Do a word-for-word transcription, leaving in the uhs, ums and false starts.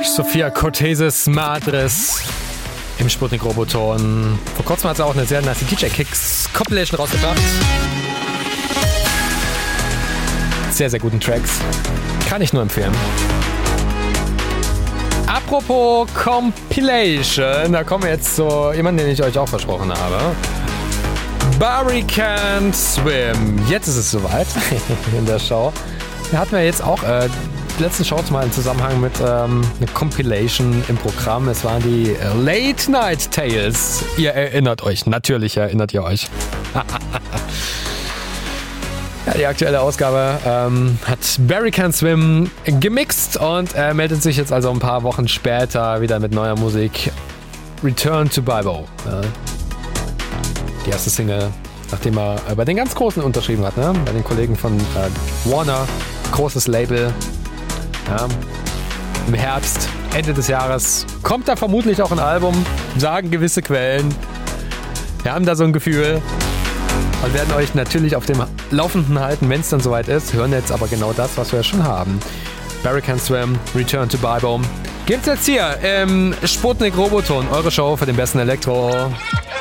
Sophia Cortesis Madres im Sputnik Roboton. Vor kurzem hat sie auch eine sehr nice D J Kicks Compilation rausgebracht. Sehr, sehr guten Tracks. Kann ich nur empfehlen. Apropos Compilation, da kommen wir jetzt zu jemandem, den ich euch auch versprochen habe. Barry Can't Swim. Jetzt ist es soweit in der Show. Da hatten wir jetzt auch äh, die letzten Shows mal im Zusammenhang mit ähm, einer Compilation im Programm. Es waren die Late Night Tales. Ihr erinnert euch, natürlich erinnert ihr euch. Ja, die aktuelle Ausgabe ähm, hat Barry Can't Swim gemixt und er meldet sich jetzt also ein paar Wochen später wieder mit neuer Musik. Return to Bibo. Ja. Die erste Single, nachdem er äh, bei den ganz Großen unterschrieben hat, ne? Bei den Kollegen von äh, Warner. Großes Label. Ja. Im Herbst, Ende des Jahres kommt da vermutlich auch ein Album, sagen gewisse Quellen. Wir haben da so ein Gefühl und werden euch natürlich auf dem Laufenden halten, wenn es dann soweit ist. Hören jetzt aber genau das, was wir ja schon haben. Barry Can't Swim, Return to Bibo. Gibt's jetzt hier im Sputnik Roboton, eure Show für den besten Elektro.